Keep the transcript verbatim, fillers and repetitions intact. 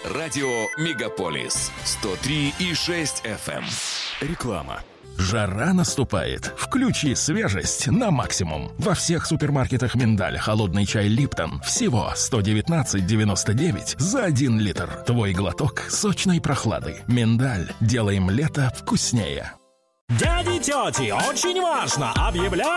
Радио «Мегаполис» сто три и шесть эф эм. Реклама. Жара наступает. Включи свежесть на максимум. Во всех супермаркетах «Миндаль» холодный чай «Липтон» всего сто девятнадцать девяносто девять за один литр. Твой глоток сочной прохлады. «Миндаль». Делаем лето вкуснее. Дяди, тети, очень важно! Объявляю